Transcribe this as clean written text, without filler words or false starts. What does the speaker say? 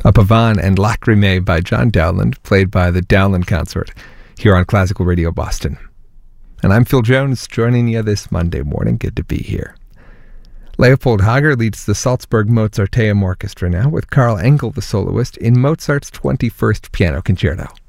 A Pavane and Lacrimée by John Dowland, played by the Dowland Consort, here on Classical Radio Boston. And I'm Phil Jones, joining you this Monday morning. Good to be here. Leopold Hager leads the Salzburg Mozarteum Orchestra now, with Karl Engel, the soloist, in Mozart's 21st Piano Concerto.